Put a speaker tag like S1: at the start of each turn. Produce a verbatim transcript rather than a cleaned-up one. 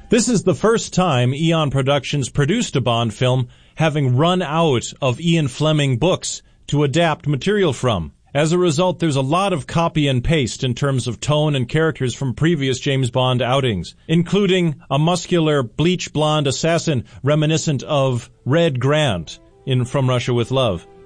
S1: This is the first time Eon Productions produced a Bond film having run out of Ian Fleming books to adapt material from. As a result, there's a lot of copy and paste in terms of tone and characters from previous James Bond outings, including a muscular, bleach blonde assassin reminiscent of Red Grant in From Russia with Love.